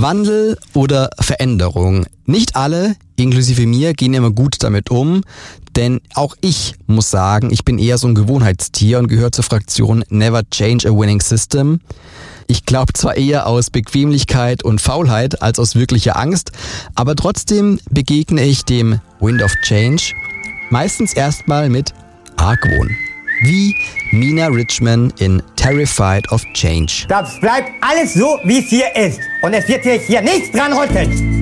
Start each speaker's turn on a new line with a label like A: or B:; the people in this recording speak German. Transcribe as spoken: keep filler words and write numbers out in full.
A: Wandel oder Veränderung. Nicht alle, inklusive mir, gehen immer gut damit um, denn auch ich muss sagen, ich bin eher so ein Gewohnheitstier und gehöre zur Fraktion Never Change a Winning System. Ich glaube zwar eher aus Bequemlichkeit und Faulheit als aus wirklicher Angst, aber trotzdem begegne ich dem Wind of Change meistens erstmal mit Argwohn. Wie Mina Richman in Terrified of Change.
B: Das bleibt alles so, wie es hier ist. Und es wird sich hier nichts dran rütteln.